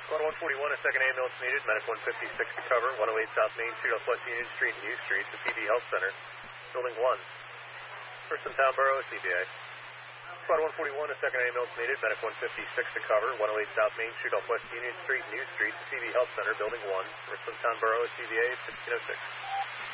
Squad 141, a second ambulance needed. Medic 156 to cover. 108 South Main Street off West Union Street and U Street to PV Health Center. Building 1. Person Town Borough, CBA. Squad 141, a second ambulance needed. Medic 156 to cover. 108 South Main Street off West Union Street and U Street to PV Health Center. Building 1. Person Town Borough, CBA, 1606.